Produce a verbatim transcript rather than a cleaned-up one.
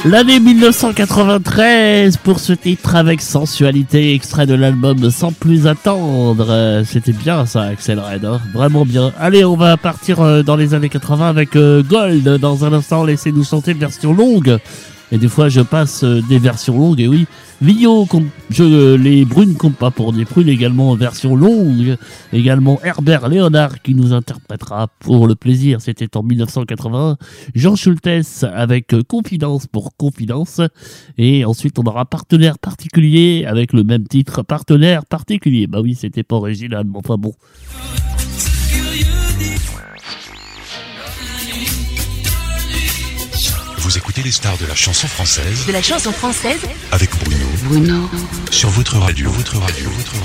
L'année dix-neuf cent quatre-vingt-treize pour ce titre avec sensualité, extrait de l'album Sans plus attendre. Euh, C'était bien ça, Axel Red, hein, vraiment bien. Allez, on va partir euh, dans les années quatre-vingts avec euh, Gold. Dans un instant, laissez-nous chanter une version longue. Et des fois, je passe euh, des versions longues. Et oui, Vio, je, euh, les brunes comptent pas pour des prunes, également en version longue. Également Herbert Léonard qui nous interprétera pour le plaisir. C'était en dix-neuf cent quatre-vingt-un. Jean Schultes avec euh, Confidence pour Confidence. Et ensuite, on aura Partenaire particulier avec le même titre, Partenaire particulier. Bah oui, c'était pas original, mais enfin bon. Vous écoutez les stars de la chanson française. De la chanson française Avec Bruno. Bruno. Sur votre radio. Votre radio. Votre radio.